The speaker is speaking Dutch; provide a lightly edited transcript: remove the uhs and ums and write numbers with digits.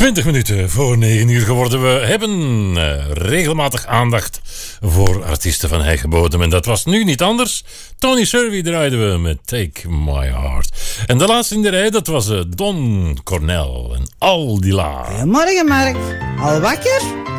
20 minuten voor 9 uur geworden. We hebben regelmatig aandacht voor artiesten van eigen bodem. En dat was nu niet anders. Tony Survey draaiden we met Take My Heart. En de laatste in de rij, dat was Don Cornell en Al Di La. Goedemorgen, Mark. Al wakker?